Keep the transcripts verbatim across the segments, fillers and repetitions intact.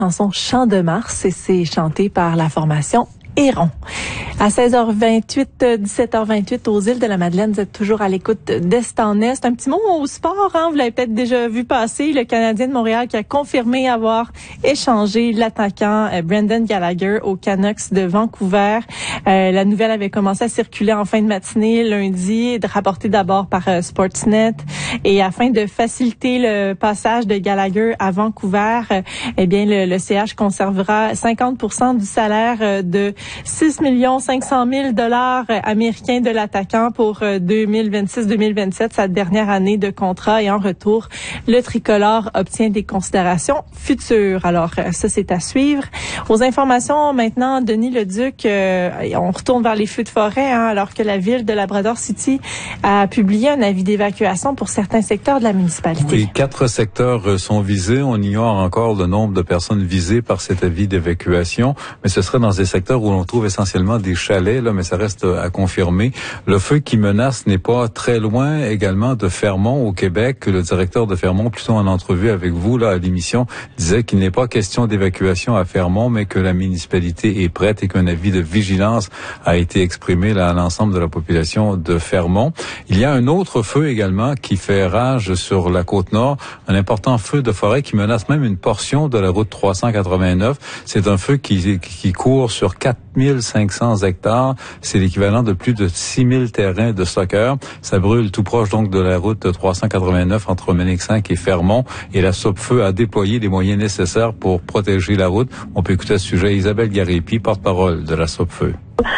Chanson Chant de Mars et c'est chanté par la formation Héron. À seize heures vingt-huit, dix-sept heures vingt-huit aux îles de la Madeleine, vous êtes toujours à l'écoute d'Est en Est. Un petit mot au sport, hein? Vous l'avez peut-être déjà vu passer, le Canadien de Montréal qui a confirmé avoir échangé l'attaquant Brendan Gallagher aux Canucks de Vancouver. Euh, la nouvelle avait commencé à circuler en fin de matinée lundi, rapportée d'abord par euh, Sportsnet. Et afin de faciliter le passage de Gallagher à Vancouver, euh, eh bien le, le C H conservera cinquante pour cent du salaire euh, de six millions cinq cent mille dollars américains de l'attaquant pour deux mille vingt-six deux mille vingt-sept, sa dernière année de contrat. Et en retour, le tricolore obtient des considérations futures. Alors, ça, c'est à suivre. Aux informations maintenant, Denis Leduc, euh, on retourne vers les feux de forêt, hein, alors que la ville de Labrador City a publié un avis d'évacuation pour certains secteurs de la municipalité. Oui, quatre secteurs sont visés. On ignore encore le nombre de personnes visées par cet avis d'évacuation, mais ce serait dans des secteurs où l'on trouve essentiellement des chalets, là, mais ça reste à confirmer. Le feu qui menace n'est pas très loin également de Fermont au Québec. Le directeur de Fermont, plutôt en entrevue avec vous là à l'émission, disait qu'il n'est pas question d'évacuation à Fermont, mais que la municipalité est prête et qu'un avis de vigilance a été exprimé là à l'ensemble de la population de Fermont. Il y a un autre feu également qui fait rage sur la Côte-Nord, un important feu de forêt qui menace même une portion de la route trois cent quatre-vingt-neuf. C'est un feu qui, qui court sur quatre mille cinq cents hectares. C'est l'équivalent de plus de six mille terrains de soccer. Ça brûle tout proche donc de la route trois cent quatre-vingt-neuf entre Ménexcinq et Fermont. Et la Sopfeu a déployé les moyens nécessaires pour protéger la route. On peut écouter à ce sujet Isabelle Garipi, porte-parole de la Sopfeu.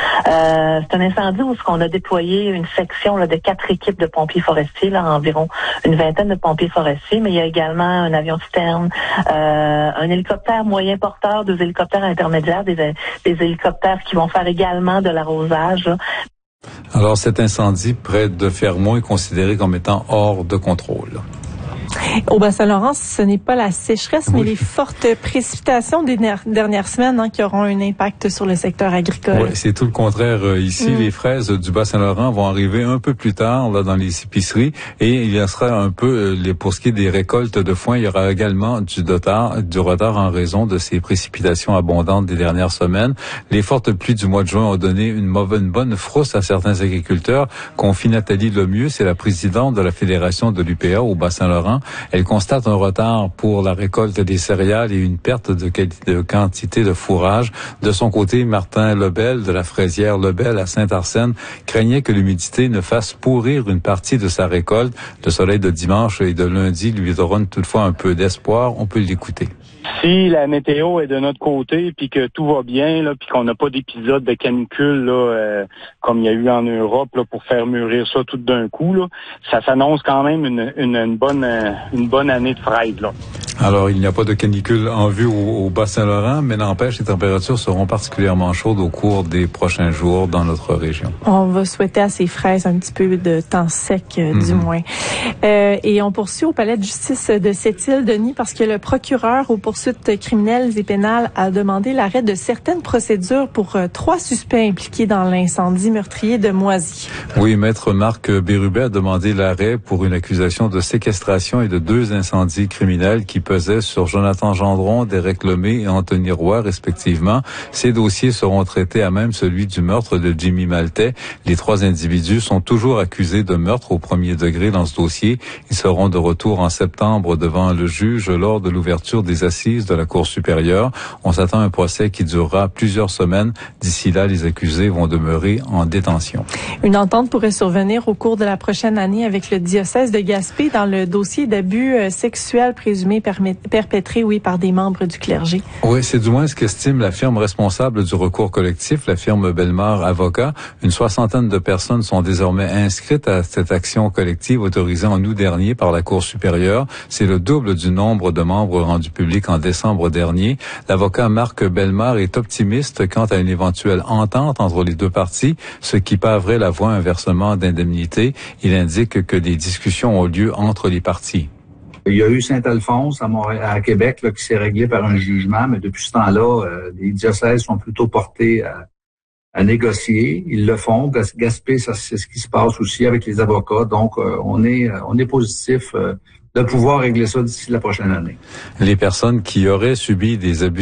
Euh, c'est un incendie où on a déployé une section là, de quatre équipes de pompiers forestiers, là, environ une vingtaine de pompiers forestiers, mais il y a également un avion citerne, euh, un hélicoptère moyen porteur, deux hélicoptères intermédiaires, des, des hélicoptères qui vont faire également de l'arrosage. Là. Alors cet incendie près de Fermont est considéré comme étant hors de contrôle. Au Bas-Saint-Laurent, ce n'est pas la sécheresse, oui. mais les fortes précipitations des dernières semaines hein, qui auront un impact sur le secteur agricole. Oui, c'est tout le contraire euh, ici. Mm. Les fraises du Bas-Saint-Laurent vont arriver un peu plus tard là dans les épiceries et il y sera un peu, euh, pour ce qui est des récoltes de foin, il y aura également du retard, du retard en raison de ces précipitations abondantes des dernières semaines. Les fortes pluies du mois de juin ont donné une mauvaise, une bonne frousse à certains agriculteurs. Confie Nathalie Lemieux, c'est la présidente de la Fédération de l'U P A au Bas-Saint-Laurent. Elle constate un retard pour la récolte des céréales et une perte de, qualité, de quantité de fourrage. De son côté, Martin Lebel, de la fraisière Lebel à Saint-Arsène, craignait que l'humidité ne fasse pourrir une partie de sa récolte. Le soleil de dimanche et de lundi lui donne toutefois un peu d'espoir. On peut l'écouter. Si la météo est de notre côté, puis que tout va bien, là, puis qu'on n'a pas d'épisode de canicule là, euh, comme il y a eu en Europe là, pour faire mûrir ça tout d'un coup, là, ça s'annonce quand même une, une, une bonne euh, une bonne année de fraises. Là. Alors, il n'y a pas de canicule en vue au, au Bas-Saint-Laurent, mais n'empêche, les températures seront particulièrement chaudes au cours des prochains jours dans notre région. On va souhaiter à ces fraises un petit peu de temps sec, euh, mm-hmm. du moins. Euh, et on poursuit au palais de justice de Sept-Îles, Denis, parce que le procureur aux poursuites criminelles et pénales a demandé l'arrêt de certaines procédures pour euh, trois suspects impliqués dans l'incendie meurtrier de Moisy. Oui, maître Marc Bérubet a demandé l'arrêt pour une accusation de séquestration et de deux incendies criminels qui pesaient sur Jonathan Gendron, Derek Lemay et Anthony Roy, respectivement. Ces dossiers seront traités à même celui du meurtre de Jimmy Maltais. Les trois individus sont toujours accusés de meurtre au premier degré dans ce dossier. Ils seront de retour en septembre devant le juge lors de l'ouverture des assises de la Cour supérieure. On s'attend à un procès qui durera plusieurs semaines. D'ici là, les accusés vont demeurer en détention. Une entente pourrait survenir au cours de la prochaine année avec le diocèse de Gaspé dans le dossier d'abus sexuels présumés perpétrés, oui, par des membres du clergé. Oui, c'est du moins ce qu'estime la firme responsable du recours collectif, la firme Bellemare Avocats. Une soixantaine de personnes sont désormais inscrites à cette action collective autorisée en août dernier par la Cour supérieure. C'est le double du nombre de membres rendus publics en décembre dernier. L'avocat Marc Bellemare est optimiste quant à une éventuelle entente entre les deux parties, ce qui paverait la voie à un versement d'indemnité. Il indique que des discussions ont lieu entre les parties. Il y a eu Saint-Alphonse à, Montréal, à Québec là, qui s'est réglé par un jugement, mais depuis ce temps-là, euh, les diocèses sont plutôt portés à, à négocier. Ils le font. Gaspé, ça, c'est ce qui se passe aussi avec les avocats. Donc, euh, on est on est positif euh, de pouvoir régler ça d'ici la prochaine année. Les personnes qui auraient subi des abus